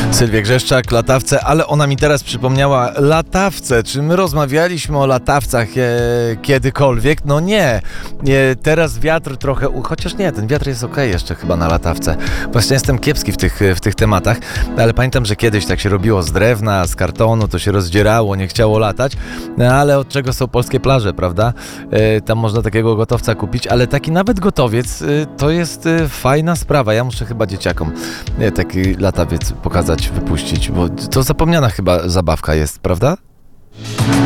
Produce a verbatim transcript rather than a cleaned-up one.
Sylwia Grzeszczak, latawce, ale ona mi teraz przypomniała latawce. Czy my rozmawialiśmy o latawcach e, kiedykolwiek? No nie. nie. Teraz wiatr trochę, u... chociaż nie, ten wiatr jest okej jeszcze chyba na latawce. Właśnie jestem kiepski w tych, w tych tematach, ale pamiętam, że kiedyś tak się robiło z drewna, z kartonu, to się rozdzierało, nie chciało latać, no, ale od czego są polskie plaże, prawda? E, tam można takiego gotowca kupić, ale taki nawet gotowiec e, to jest e, fajna sprawa. Ja muszę chyba dzieciakom e, taki latawiec pokazać, wypuścić, bo to zapomniana chyba zabawka jest, prawda?